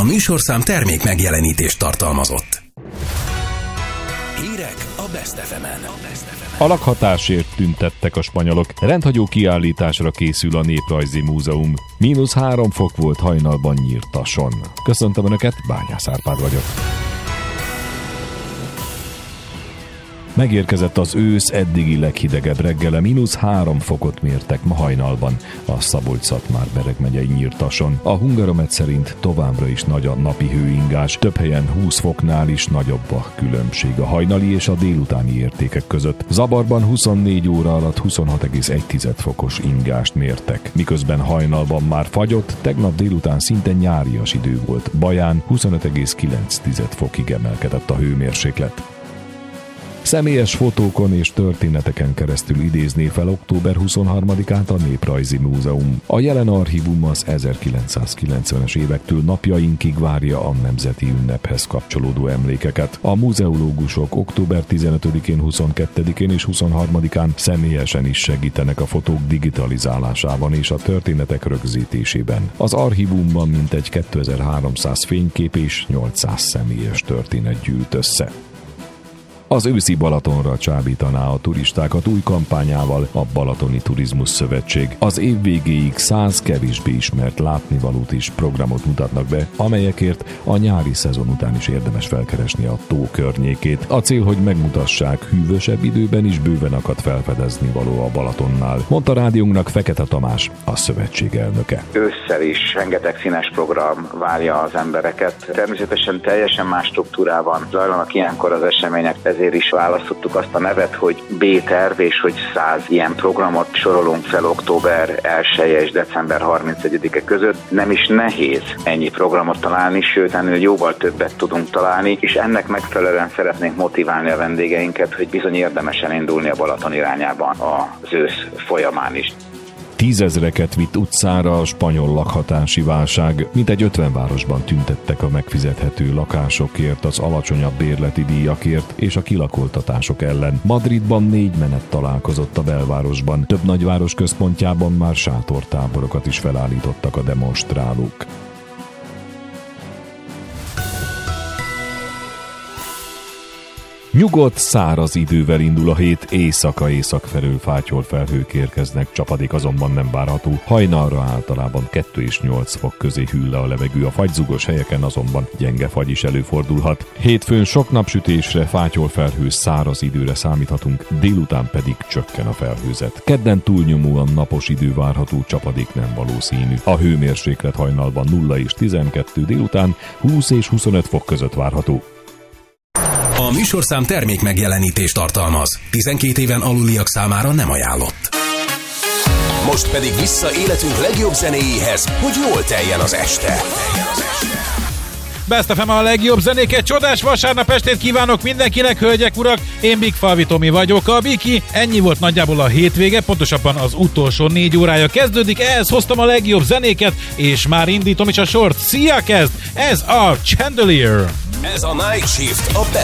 A műsorszám termék megjelenítést tartalmazott. Hírek a Best FM-en. A lakhatásért tüntettek a spanyolok. Rendhagyó kiállításra készül a Néprajzi Múzeum. -3 fok volt hajnalban Nyírtason. Köszöntöm Önöket, Bányász Árpád vagyok. Megérkezett az ősz eddigi leghidegebb reggele, -3 fokot mértek ma hajnalban a Szabolcs-Szatmár-Bereg megyei Nyírtason. A Hungaromet szerint továbbra is nagy a napi hőingás, több helyen 20 foknál is nagyobb a különbség a hajnali és a délutáni értékek között. Zabarban 24 óra alatt 26,1 fokos ingást mértek, miközben hajnalban már fagyott, tegnap délután szinte nyárias idő volt. Baján 25,9 fokig emelkedett a hőmérséklet. Személyes fotókon és történeteken keresztül idézné fel október 23-át a Néprajzi Múzeum. A jelen archívum az 1990-es évektől napjainkig várja a nemzeti ünnephez kapcsolódó emlékeket. A muzeológusok október 15-én, 22-én és 23-án személyesen is segítenek a fotók digitalizálásában és a történetek rögzítésében. Az archívumban mintegy 2300 fénykép és 800 személyes történet gyűlt össze. Az őszi Balatonra csábítaná a turistákat új kampányával a Balatoni Turizmus Szövetség. Az év végéig 100 kevésbé ismert látnivalót és programot mutatnak be, amelyekért a nyári szezon után is érdemes felkeresni a tó környékét. A cél, hogy megmutassák, hűvösebb időben is bőven akad felfedezni való a Balatonnál, mondta rádiónknak Fekete Tamás, a szövetség elnöke. Ősszel is rengeteg színes program várja az embereket. Természetesen teljesen más struktúrában zajlanak ilyenkor az események, ezért is választottuk azt a nevet, hogy B-terv, és hogy 100 ilyen programot sorolunk fel október 1-e és december 31-e között. Nem is nehéz ennyi programot találni, sőt, ennél jóval többet tudunk találni, és ennek megfelelően szeretnénk motiválni a vendégeinket, hogy bizony érdemes elindulni a Balaton irányában az ősz folyamán is. 10 000-eket vitt utcára a spanyol lakhatási válság. Mintegy 50 városban tüntettek a megfizethető lakásokért, az alacsonyabb bérleti díjakért és a kilakoltatások ellen. Madridban 4 menet találkozott a belvárosban. Több nagyváros központjában már sátortáborokat is felállítottak a demonstrálók. Nyugodt, száraz idővel indul a hét, észak felől fátyol felhők érkeznek, csapadék azonban nem várható. Hajnalra általában 2 és 8 fok közé hűl le a levegő, a fagyzugos helyeken azonban gyenge fagy is előfordulhat. Hétfőn sok napsütésre, fátyol felhő, száraz időre számíthatunk, délután pedig csökken a felhőzet. Kedden túlnyomóan napos idő várható, csapadék nem valószínű. A hőmérséklet hajnalban 0 és 12, délután 20 és 25 fok között várható. A műsorszám termék megjelenítést tartalmaz. 12 éven aluliak számára nem ajánlott. Most pedig vissza életünk legjobb zenéjéhez, hogy jól teljen az este. Best FM a legjobb zenéket, csodás vasárnap estét kívánok mindenkinek, hölgyek, urak, én Big Falvi Tomi vagyok, a Biki, ennyi volt nagyjából a hétvége, pontosabban az utolsó 4 órája kezdődik, ehhez hoztam a legjobb zenéket, és már indítom is a sort. Szia, kezd! Ez a Chandelier! Ez a Night Shift, a